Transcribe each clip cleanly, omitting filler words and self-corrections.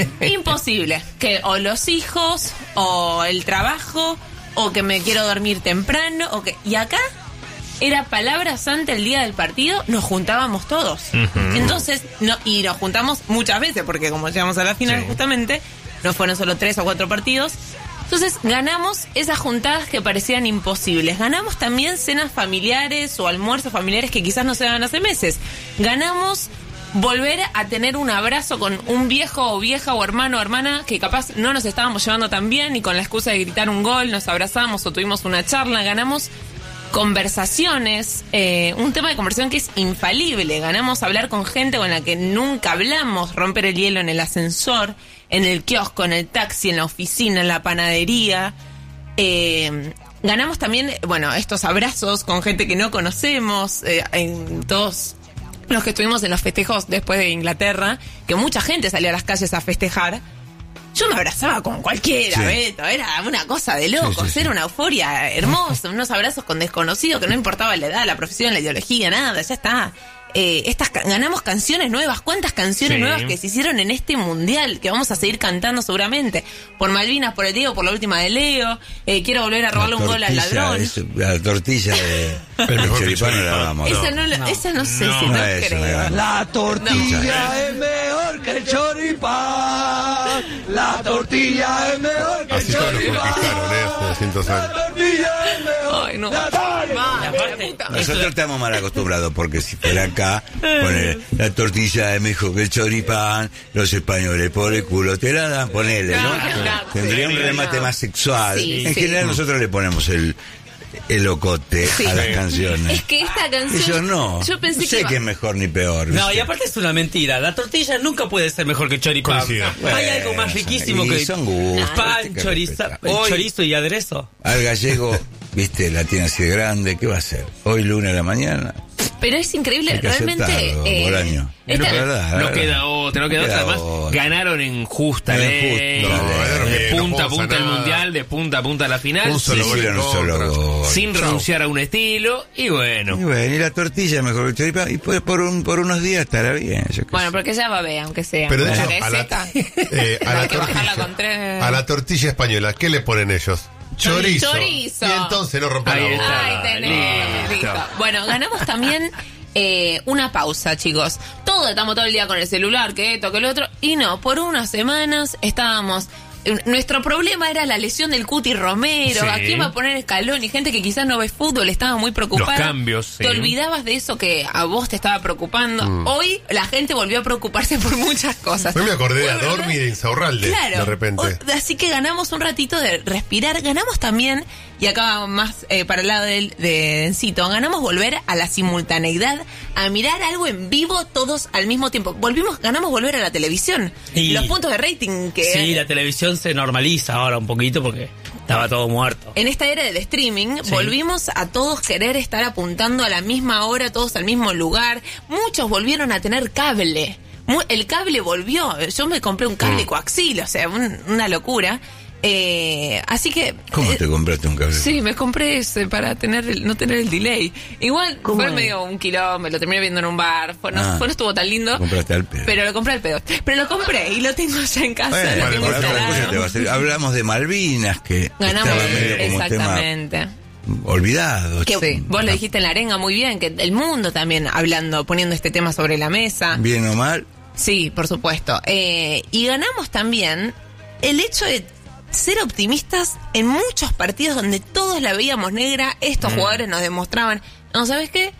Imposible. Que o los hijos, o el trabajo, o que me quiero dormir temprano, y acá era palabra santa el día del partido, nos juntábamos todos. Entonces, y nos juntamos muchas veces, porque como llegamos a la final justamente, no fueron solo 3 o 4 partidos. Entonces ganamos esas juntadas que parecían imposibles. Ganamos también cenas familiares o almuerzos familiares que quizás no se daban hace meses. Ganamos volver a tener un abrazo con un viejo o vieja o hermano o hermana que capaz no nos estábamos llevando tan bien y con la excusa de gritar un gol nos abrazamos o tuvimos una charla. Ganamos conversaciones, un tema de conversación que es infalible. Ganamos hablar con gente con la que nunca hablamos, romper el hielo en el ascensor, en el kiosco, en el taxi, en la oficina, en la panadería. Ganamos también, estos abrazos con gente que no conocemos, en todos los que estuvimos en los festejos después de Inglaterra, que mucha gente salió a las calles a festejar. Yo me abrazaba con cualquiera, Beto, era una cosa de locos, era una euforia hermosa, unos abrazos con desconocidos que no importaba la edad, la profesión, la ideología, nada, ya está. Ganamos canciones nuevas. ¿Cuántas canciones nuevas que se hicieron en este mundial? Que vamos a seguir cantando seguramente. Por Malvinas, por el Diego, por la última de Leo. Quiero volver a robarle un gol al ladrón. La tortilla de choripán la vamos. Esa no sé si no creo. La tortilla es mejor que el choripán. La tortilla es mejor que el choripán. La tortilla es mejor. Ay, no. Nosotros estamos mal acostumbrados porque si fuera acá poner la tortilla es mejor que el choripán, los españoles por el culo te la dan, ponele, ¿no? Tendría un remate más sexual. En general nosotros le ponemos el locote a las canciones. Es que esta canción... Ellos no. Yo pensé no sé que es mejor ni peor. ¿viste? No, y aparte es una mentira. La tortilla nunca puede ser mejor que el choripán. Hay algo más riquísimo que son gustos, pan, chorizo y aderezo. Al gallego, viste, la tiene así de grande. ¿Qué va a hacer? Hoy lunes a la mañana. Pero es increíble, realmente. Bolaño. No queda otra. Además, ganaron en justa ley. De punta a punta el mundial, de punta a punta la final. Un solo gol. Sin renunciar a un estilo. Y bueno. Y la tortilla es mejor que el choripán. Y por unos días estará bien. Bueno, porque ya va a ver, aunque sea. Pero de hecho, a la tortilla española, ¿qué le ponen ellos? Chorizo. Y entonces no rompan la boca. Ay, tenés. Listo. Bueno, ganamos también una pausa, chicos. Estamos todo el día con el celular, que esto, que lo otro. Y no, por unas semanas estábamos... Nuestro problema era la lesión del Cuti Romero. ¿A quién va a poner Scaloni? Gente que quizás no ve fútbol, estaba muy preocupada. Los cambios. Te olvidabas de eso que a vos te estaba preocupando. Hoy la gente volvió a preocuparse por muchas cosas. Hoy me acordé de Adormi y de Insaurralde. Claro. De repente. Así que ganamos un ratito de respirar. Ganamos también, y acá más para el lado de Encito, ganamos volver a la simultaneidad, a mirar algo en vivo todos al mismo tiempo. Ganamos volver a la televisión. Y los puntos de rating que... Sí, la televisión se normaliza ahora un poquito porque estaba todo muerto. En esta era del streaming volvimos a todos querer estar apuntando a la misma hora, todos al mismo lugar. Muchos volvieron a tener cable. El cable volvió. Yo me compré un cable coaxil, o sea, una locura. Así que... ¿Cómo te compraste un cable? Sí, me compré ese para no tener el delay. Igual fue medio un kilómetro, lo terminé viendo en un bar. No estuvo tan lindo. Compraste al pedo. Pero lo compré al pedo. Pero lo compré y lo tengo ya en casa. Hablamos de Malvinas, que ganamos, estaba medio como exactamente. Olvidado. Vos lo dijiste en la arenga muy bien, que el mundo también poniendo este tema sobre la mesa. Bien o mal. Sí, por supuesto. Y ganamos también el hecho de ser optimistas en muchos partidos donde todos la veíamos negra. Estos jugadores nos demostraban, no, ¿sabes qué?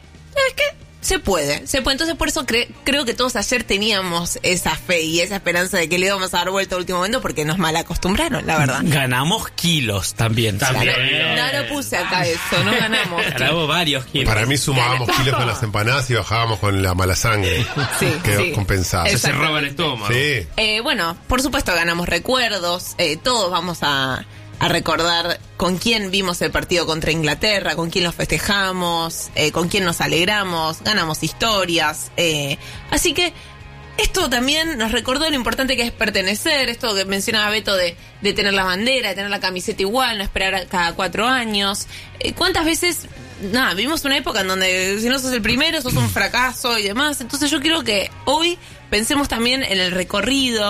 Se puede. Entonces por eso creo que todos ayer teníamos esa fe y esa esperanza de que le íbamos a dar vuelta al último momento, porque nos malacostumbraron, la verdad. Ganamos kilos también. No lo puse acá eso, no ganamos. Ganamos varios kilos. Para mí sumábamos kilos con las empanadas y bajábamos con la mala sangre. Quedó compensado. Se cerraba el estómago. Sí. Bueno, por supuesto ganamos recuerdos. Todos vamos a recordar con quién vimos el partido contra Inglaterra, con quién los festejamos, con quién nos alegramos, ganamos historias. Así que esto también nos recordó lo importante que es pertenecer, esto que mencionaba Beto de tener la bandera, de tener la camiseta igual, no esperar cada 4 años. ¿Cuántas veces... vivimos una época en donde si no sos el primero sos un fracaso y demás? Entonces yo quiero que hoy pensemos también en el recorrido,